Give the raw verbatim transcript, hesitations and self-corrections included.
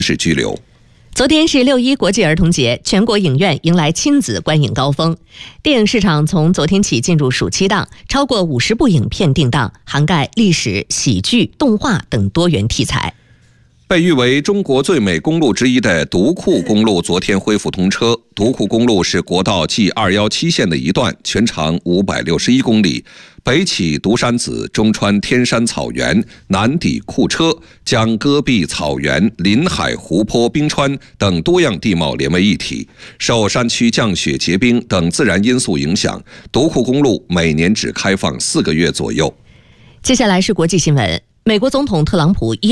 事拘留。 昨天是六一国际儿童节，全国影院迎来亲子观影高峰。电影市场从昨天起进入暑期档，超过五十部影片定档，涵盖历史、喜剧、动画等多元题材。 被誉为中国最美公路之一的独库公路昨天恢复通车。独库公路是国道 G 二一七线的一段，全长五百六十一公里，北起独山子，中穿天山草原，南抵库车，将戈壁草原、林海、湖泊、冰川等多样地貌连为一体。受山区降雪结冰等自然因素影响，独库公路每年只开放四个月左右。 接下来是国际新闻。美国总统特朗普一